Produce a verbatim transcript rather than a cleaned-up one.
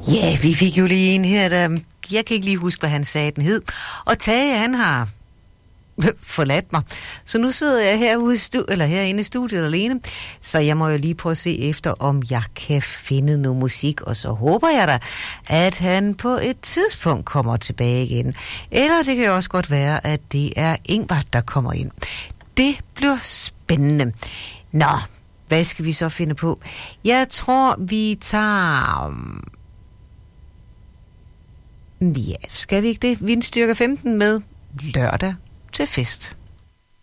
Ja, vi fik jo lige en her, der... Jeg kan ikke lige huske, hvad han sagde, den hed. Og Tage, han har forladt mig. Så nu sidder jeg herude stu- eller herinde i studiet alene. Så jeg må jo lige prøve at se efter, om jeg kan finde noget musik. Og så håber jeg da, at han på et tidspunkt kommer tilbage igen. Eller det kan jo også godt være, at det er Ingvard, der kommer ind. Det bliver spændende. Nå, hvad skal vi så finde på? Jeg tror, vi tager... Ja, skal vi ikke det? Vindstyrke femten med lørdag til fest.